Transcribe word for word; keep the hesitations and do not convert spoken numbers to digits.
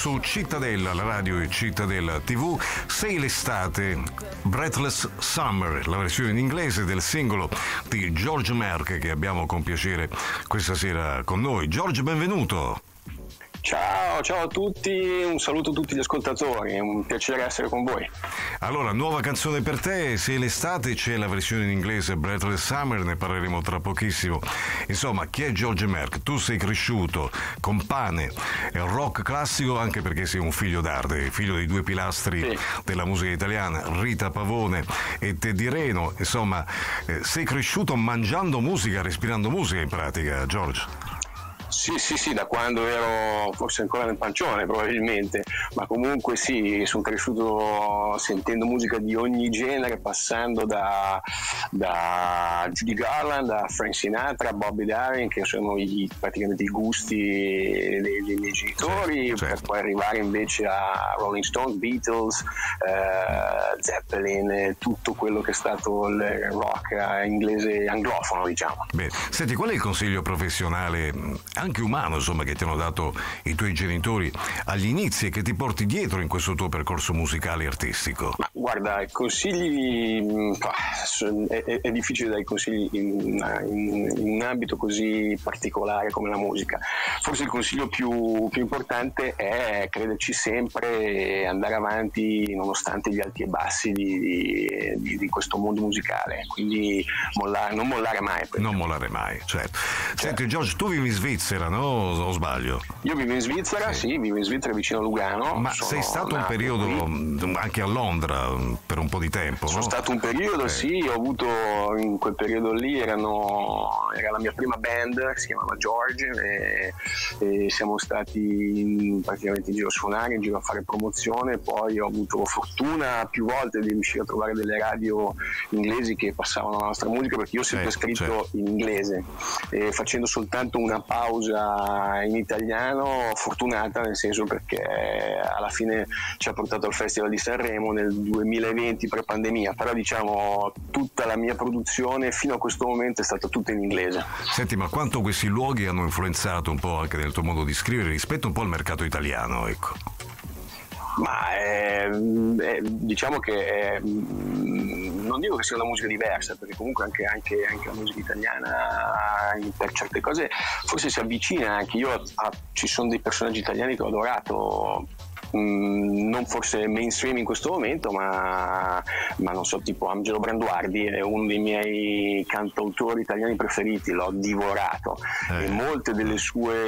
su Cittadella, la radio e Cittadella tivù. Sei l'estate, Breathless Summer, la versione in inglese del singolo di George Merck che abbiamo con piacere questa sera con noi. George, benvenuto. Ciao, ciao a tutti, un saluto a tutti gli ascoltatori, è un piacere essere con voi. Allora, nuova canzone per te, se l'estate c'è la versione in inglese Breathless Summer, ne parleremo tra pochissimo. Insomma, chi è George Merck? Tu sei cresciuto con pane e rock classico anche perché sei un figlio d'arte, figlio dei due pilastri sì. della musica italiana, Rita Pavone e Teddy Reno. Insomma, eh, sei cresciuto mangiando musica, respirando musica in pratica, George. Sì, sì, sì, da quando ero forse ancora nel pancione probabilmente, ma comunque sì, sono cresciuto sentendo musica di ogni genere, passando da, da Judy Garland, da Frank Sinatra, Bobby Darin, che sono i, praticamente i gusti dei, dei miei genitori, certo, certo. per poi arrivare invece a Rolling Stones, Beatles, eh, Zeppelin, tutto quello che è stato il rock inglese anglofono, diciamo. Bene, senti, qual è il consiglio professionale, anche umano, insomma, che ti hanno dato i tuoi genitori agli inizi e che ti porti dietro in questo tuo percorso musicale e artistico? Ma guarda, i consigli, è, è difficile dare consigli in, in, in un ambito così particolare come la musica. Forse il consiglio più, più importante è crederci sempre e andare avanti nonostante gli alti e bassi di, di, di questo mondo musicale, quindi mollare, non mollare mai. Non mollare mai, certo. Senti George, tu vivi in Svizzera, no? O sbaglio? Io vivo in Svizzera, sì, sì vivo in Svizzera vicino a Lugano. Ma sei stato un periodo qui. anche a Londra per un po' di tempo, Sono no? stato un periodo, eh. sì, ho avuto in quel periodo lì, erano, era la mia prima band, si chiamava George, e, e siamo stati in, praticamente in giro a suonare, in giro a fare promozione, poi ho avuto fortuna più volte di riuscire a trovare delle radio inglesi che passavano la nostra musica, perché io ho sempre certo, scritto certo. in inglese, e facendo soltanto una pausa in italiano, fortunata nel senso perché alla fine ci ha portato al Festival di Sanremo nel duemilaventi pre-pandemia, però diciamo tutta la mia produzione fino a questo momento è stata tutta in inglese. Senti, ma quanto questi luoghi hanno influenzato un po' anche nel tuo modo di scrivere rispetto un po' al mercato italiano, ecco? Ma è, è, diciamo che è, non dico che sia una musica diversa, perché comunque anche, anche, anche la musica italiana per certe cose forse si avvicina anche. Io a, ci sono dei personaggi italiani che ho adorato, mh, non forse mainstream in questo momento, ma, ma non so, tipo Angelo Branduardi è uno dei miei cantautori italiani preferiti, l'ho divorato, eh. e molte delle sue